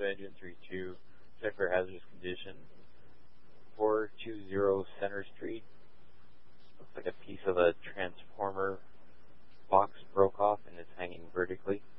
Delta Engine 32, check for hazardous condition. 420 Center Street. Looks like a piece of a transformer box broke off and it's hanging vertically.